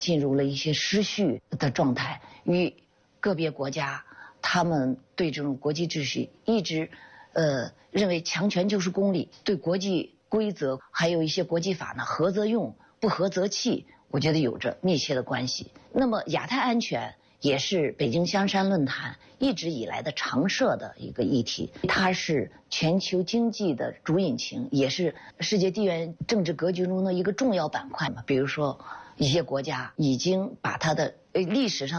进入了一些失序的状态，与个别国家他们对这种国际秩序一直认为强权就是公理，对国际规则还有一些国际法呢，合则用，不合则弃，我觉得有着密切的关系。那么亚太安全也是北京香山论坛一直以来的常设的一个议题，它是全球经济的主引擎，也是世界地缘政治格局中的一个重要板块嘛。比如说，一些国家已经把它的历史上